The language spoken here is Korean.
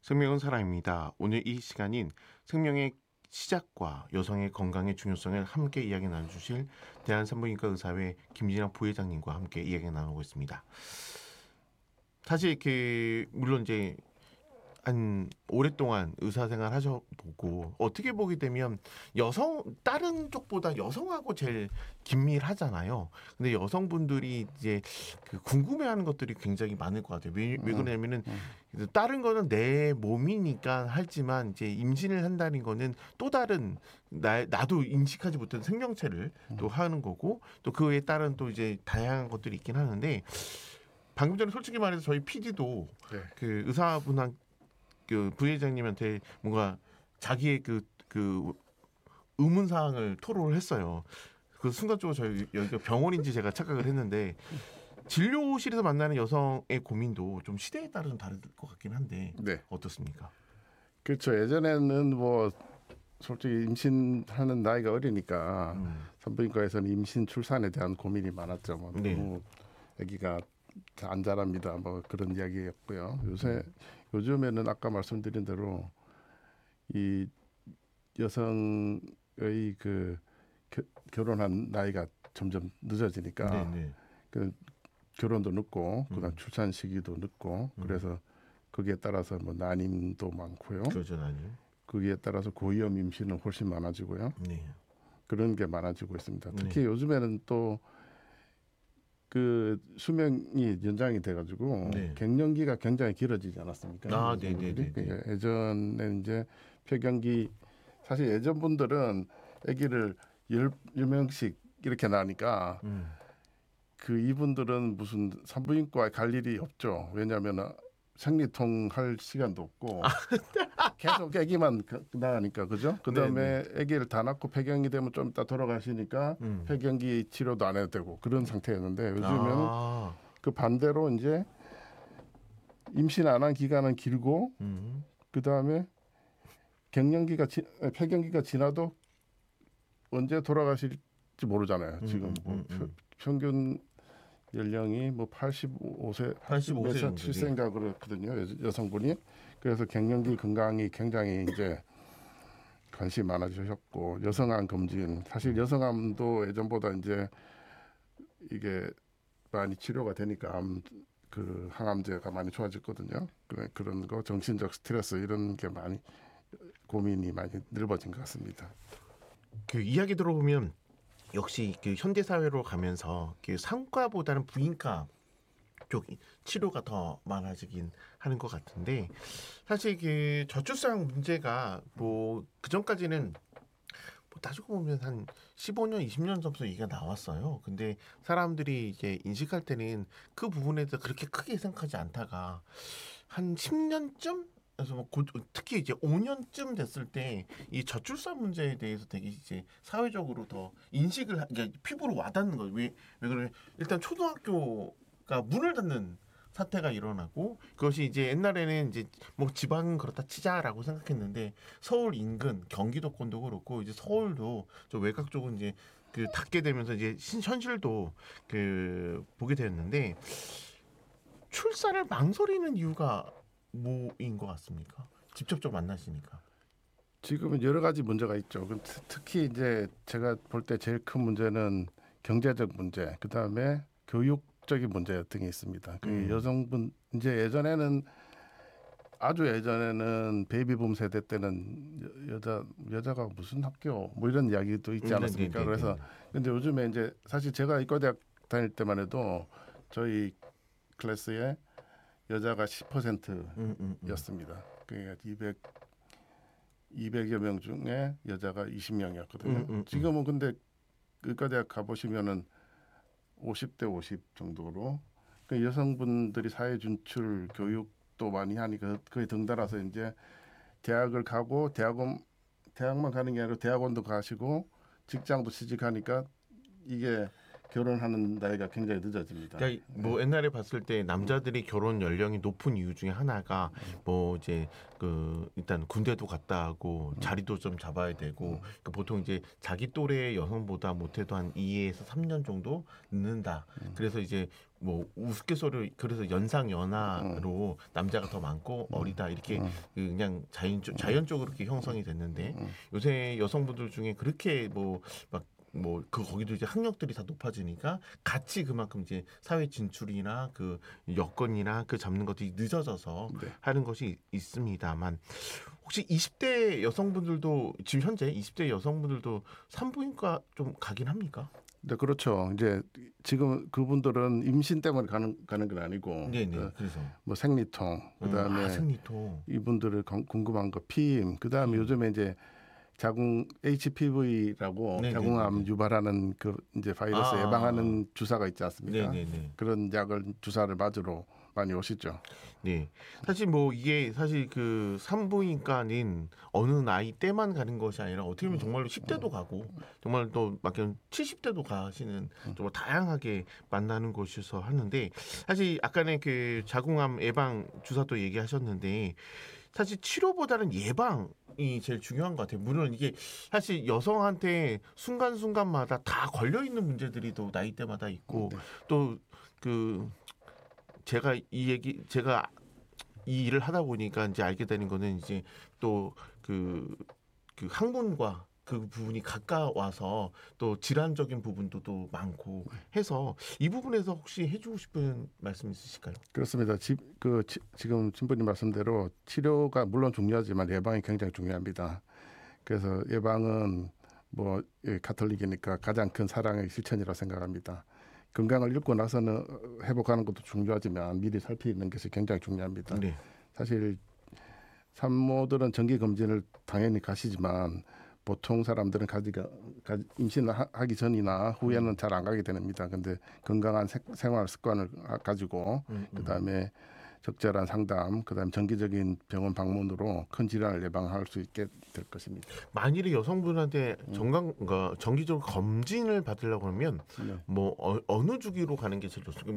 생명은 사랑입니다. 오늘 이 시간인 생명의 시작과 여성의 건강의 중요성을 함께 이야기 나눠주실 대한산부인과 의사회 김진학 부회장님과 함께 이야기 나누고 있습니다. 사실 물론 이제 한 오랫동안 의사생활 하셔보고 어떻게 보게 되면 다른 쪽보다 여성하고 제일 긴밀하잖아요. 근데 여성분들이 이제 궁금해하는 것들이 굉장히 많을 것 같아요. 왜 그러냐면은 다른 거는 내 몸이니까 하지만 이제 임신을 한다는 거는 또 다른 나도 인식하지 못한 생명체를 또 하는 거고 또 그에 따른 또 이제 다양한 것들이 있긴 하는데 방금 전에 솔직히 말해서 저희 PD도 네. 그 의사분한 그 부회장님한테 뭔가 자기의 그 의문 사항을 토로를 했어요. 그 순간적으로 저희 여기가 병원인지 제가 착각을 했는데 진료실에서 만나는 여성의 고민도 좀 시대에 따라 좀 다를 것 같긴 한데 네. 어떻습니까? 그렇죠. 예전에는 뭐 솔직히 임신하는 나이가 어리니까 산부인과에서는 임신 출산에 대한 고민이 많았죠. 뭐 너무 아기가 안 자랍니다. 뭐 그런 이야기였고요. 요즘에는 아까 말씀드린 대로 이 여성의 그 결혼한 나이가 점점 늦어지니까 그 결혼도 늦고 그다음 출산 시기도 늦고 그래서 거기에 따라서 뭐 난임도 많고요. 그렇죠, 난임. 거기에 따라서 고위험 임신은 훨씬 많아지고요. 네. 그런 게 많아지고 있습니다. 특히 요즘에는 또 그 수명이 연장이 돼가지고 갱년기가 굉장히 길어지지 않았습니까? 네네네. 예전에 이제 폐경기 사실 예전 분들은 아기를 10명씩 이렇게 낳으니까 그 이분들은 무슨 산부인과에 갈 일이 없죠. 왜냐하면 생리통 할 시간도 없고 계속 아기만 나가니까 그죠? 그다음에 아기를 다 낳고 폐경이 되면 좀 이따 돌아가시니까 폐경기 치료도 안 해도 되고 그런 상태였는데 요즘은 그 반대로 이제 임신 안 한 기간은 길고 그다음에 폐경기가 지나도 언제 돌아가실지 모르잖아요. 지금 뭐 평균 연령이 뭐 85세 7세인가 그렇거든요. 여성분이. 그래서 갱년기 건강이 굉장히 이제 관심이 많아지셨고 여성암 검진 사실 여성암도 예전보다 이제 이게 많이 치료가 되니까 그 항암제가 많이 좋아졌거든요. 그런 거 정신적 스트레스 이런 게 많이 고민이 많이 넓어진 것 같습니다. 그 이야기 들어보면 역시 그 현대 사회로 가면서 그 상과보다는 부인과 쪽 치료가 더 많아지긴 하는 것 같은데 사실 그 저출산 문제가 뭐 그전까지는 뭐 따지고 보면 한 15년, 20년 전부터 얘기가 나왔어요. 근데 사람들이 이제 인식할 때는 그 부분에 대해서 그렇게 크게 생각하지 않다가 한 10년쯤 그래서 뭐 특히 이제 5년쯤 됐을 때 이 저출산 문제에 대해서 되게 이제 사회적으로 더 인식을 그러니까 피부로 와닿는 거예요. 왜 그러면 일단 초등학교가 문을 닫는 사태가 일어나고 그것이 이제 옛날에는 이제 뭐 지방은 그렇다 치자라고 생각했는데 서울 인근 경기도권도 그렇고 이제 서울도 저 외곽 쪽은 이제 그 닫게 되면서 이제 현실도 그 보게 되었는데 출산을 망설이는 이유가 뭐인 것 같습니까? 직접적으로 만나시니까. 지금은 여러 가지 문제가 있죠. 특히 이제 제가 볼 때 제일 큰 문제는 경제적 문제, 그 다음에 교육적인 문제 등이 있습니다. 그 여성분 이제 아주 예전에는 베이비붐 세대 때는 여자가 무슨 학교 뭐 이런 이야기도 있지 않았습니까? 그래서 근데 요즘에 이제 사실 제가 이과대학 다닐 때만 해도 저희 클래스에 여자가 10%였습니다. 그러니까 200여 명 중에 여자가 20명이었거든요. 지금은 근데 의과대학 가보시면은 50대 50 정도로 그 여성분들이 사회 진출 교육도 많이 하니까 그에 덩달아서 이제 대학을 가고 대학만 가는 게 아니라 대학원도 가시고 직장도 취직하니까 이게 결혼하는 나이가 굉장히 늦어집니다. 그러니까 뭐 옛날에 봤을 때 남자들이 결혼 연령이 높은 이유 중에 하나가 뭐 이제 그 일단 군대도 갔다 하고 자리도 좀 잡아야 되고 그 보통 이제 자기 또래의 여성보다 못해도 한 2에서 3년 정도 늦는다. 그래서 이제 뭐 우스갯소리로 그래서 연상연하로 남자가 더 많고 어리다 이렇게 그냥 자연적으로 이렇게 형성이 됐는데 요새 여성분들 중에 그렇게 거기도 이제 학력들이 다 높아지니까 같이 그만큼 이제 사회 진출이나 그 여건이나 그 잡는 것들이 늦어져서 네. 하는 것이 있습니다만 혹시 20대 여성분들도 지금 현재 20대 여성분들도 산부인과 좀 가긴 합니까? 네, 그렇죠. 이제 지금 그분들은 임신 때문에 가는 건 아니고, 네네. 그래서 뭐 생리통, 그다음에 생리통. 이분들을 궁금한 거 피임, 그다음에 요즘에 이제 자궁 HPV라고 네네네네. 자궁암 유발하는 그 이제 바이러스 예방하는 주사가 있지 않습니까? 네네네. 그런 약을 주사를 맞으러 많이 오시죠. 네. 사실 뭐 이게 사실 그 산부인과는 어느 나이 때만 가는 것이 아니라 어떻게 보면 정말로 10대도 가고 정말 또 막연 70대도 가시는 정말 다양하게 만나는 곳이어서 하는데 사실 아까는 그 자궁암 예방 주사도 얘기하셨는데 사실 치료보다는 예방이 제일 중요한 것 같아요. 물론 이게 사실 여성한테 순간순간마다 다 걸려 있는 문제들이 또 나이대마다 있고 또 그 제가 이 일을 하다 보니까 이제 알게 되는 거는 이제 또 그 학문과 그 부분이 가까워서 또 질환적인 부분도 또 많고 해서 이 부분에서 혹시 해주고 싶은 말씀 있으실까요? 그렇습니다. 지금 신부님 말씀대로 치료가 물론 중요하지만 예방이 굉장히 중요합니다. 그래서 예방은 뭐 가톨릭이니까 가장 큰 사랑의 실천이라고 생각합니다. 건강을 잃고 나서는 회복하는 것도 중요하지만 미리 살피는 것이 굉장히 중요합니다. 네. 사실 산모들은 정기 검진을 당연히 가시지만 보통 사람들은 임신을 하기 전이나 후에는 잘 안 가게 됩니다. 근데 건강한 생활 습관을 가지고 그다음에 적절한 상담, 그다음에 정기적인 병원 방문으로 큰 질환을 예방할 수 있게 될 것입니다. 만일에 여성분한테 정기적으로 검진을 받으려고 하면 네. 뭐 어느 주기로 가는 게 제일 좋습니까?